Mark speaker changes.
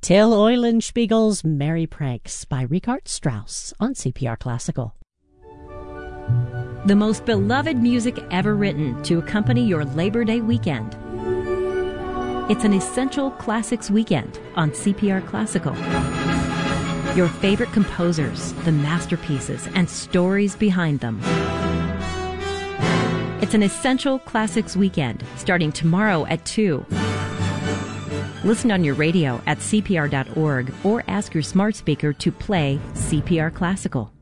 Speaker 1: Till Eulenspiegel's Merry Pranks by Richard Strauss on CPR Classical.
Speaker 2: The most beloved music ever written to accompany your Labor Day weekend. It's an essential classics weekend on CPR Classical. Your favorite composers, the masterpieces, and stories behind them. It's an essential classics weekend starting tomorrow at 2. Listen on your radio at cpr.org or ask your smart speaker to play CPR Classical.